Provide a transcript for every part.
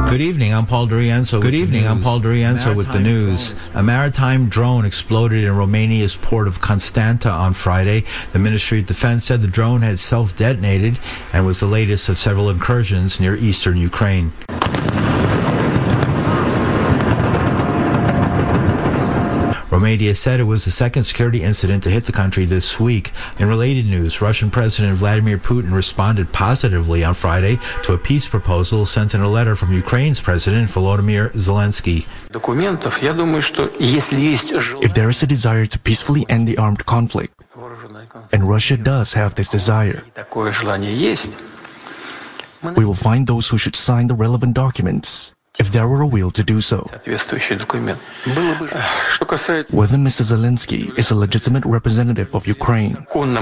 Good evening, I'm Paul Dorienzo. With the news. A maritime drone exploded in Romania's port of Constanta on Friday. The Ministry of Defense said the drone had self-detonated and was the latest of several incursions near eastern Ukraine. Romania said it was the second security incident to hit the country this week. In related news, Russian President Vladimir Putin responded positively on Friday to a peace proposal sent in a letter from Ukraine's President Volodymyr Zelensky. If there is a desire to peacefully end the armed conflict, and Russia does have this desire, we will find those who should sign the relevant documents, if there were a will to do so. Whether Mr. Zelensky is a legitimate representative of Ukraine,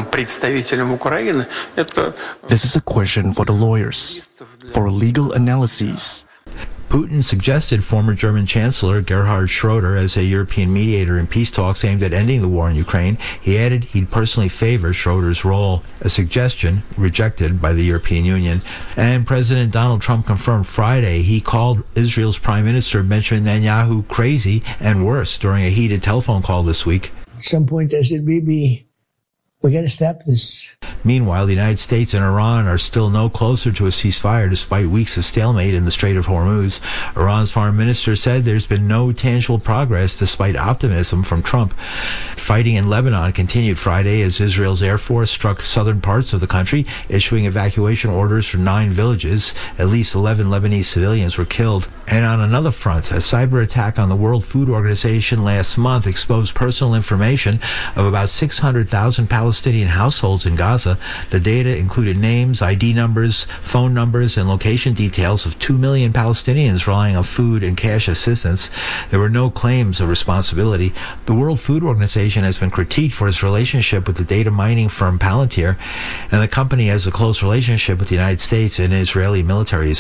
this is a question for the lawyers, for a legal analysis. Putin suggested former German Chancellor Gerhard Schroeder as a European mediator in peace talks aimed at ending the war in Ukraine. He added he'd personally favor Schroeder's role, a suggestion rejected by the European Union. And President Donald Trump confirmed Friday he called Israel's Prime Minister Benjamin Netanyahu crazy and worse during a heated telephone call this week. At some point I said, Bibi, we got to stop this. Meanwhile, the United States and Iran are still no closer to a ceasefire despite weeks of stalemate in the Strait of Hormuz. Iran's foreign minister said there's been no tangible progress despite optimism from Trump. Fighting in Lebanon continued Friday as Israel's Air Force struck southern parts of the country, issuing evacuation orders for 9 villages. At least 11 Lebanese civilians were killed. And on another front, a cyber attack on the World Food Organization last month exposed personal information of about 600,000 Palestinian households in Gaza. The data included names, ID numbers, phone numbers, and location details of 2 million Palestinians relying on food and cash assistance. There were no claims of responsibility. The World Food Organization has been critiqued for its relationship with the data mining firm Palantir, and the company has a close relationship with the United States and Israeli militaries.